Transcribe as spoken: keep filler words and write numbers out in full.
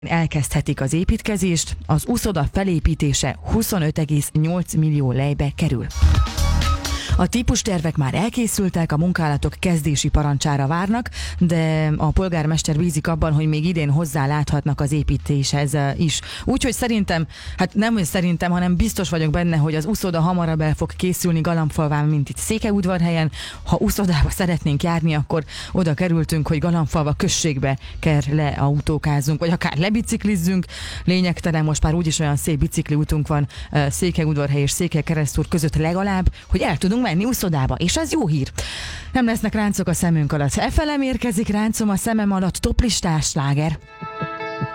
elkezdhetik az építkezést, az uszoda felépítése huszonöt egész nyolc millió lejbe kerül. A típustervek már elkészültek, a munkálatok kezdési parancsára várnak, de a polgármester bízik abban, hogy még idén hozzáláthatnak az építéshez is. Úgyhogy szerintem, hát nem hogy szerintem, hanem biztos vagyok benne, hogy az uszoda hamarabb el fog készülni Galambfalván, mint itt Székelyudvarhelyen. Ha uszodába szeretnénk járni, akkor oda kerültünk, hogy Galambfalva községbe kell leautókázzunk, vagy akár lebiciklizzünk. Lényegtelen, most már úgyis olyan szép bicikliútunk van Székelyudvarhely és Székelykeresztúr között legalább, hogy el tudunk menni uszodába, és ez jó hír. Nem lesznek ráncok a szemünk alatt. Efelem érkezik Ráncom a szemem alatt, toplistás sláger.